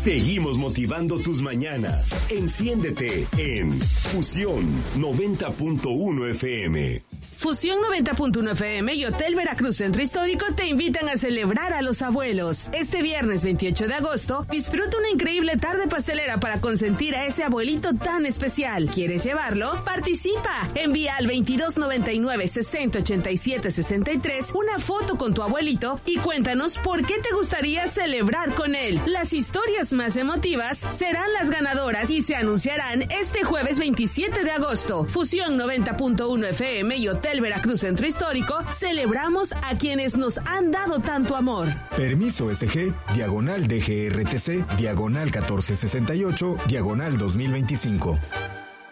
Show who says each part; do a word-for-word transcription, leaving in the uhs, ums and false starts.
Speaker 1: Seguimos motivando tus mañanas. Enciéndete en Fusión noventa punto uno F M.
Speaker 2: Fusión noventa punto uno F M y Hotel Veracruz Centro Histórico te invitan a celebrar a los abuelos. Este viernes veintiocho de agosto, disfruta una increíble tarde pastelera para consentir a ese abuelito tan especial. ¿Quieres llevarlo? ¡Participa! Envía al veintidós noventa y nueve sesenta ochenta y siete sesenta y tres una foto con tu abuelito y cuéntanos por qué te gustaría celebrar con él. Las historias más emotivas serán las ganadoras y se anunciarán este jueves veintisiete de agosto. Fusión noventa punto uno F M y Hotel Veracruz Centro Histórico, celebramos a quienes nos han dado tanto amor.
Speaker 3: Permiso S G, diagonal D G R T C, diagonal catorce sesenta y ocho, diagonal dos mil veinticinco.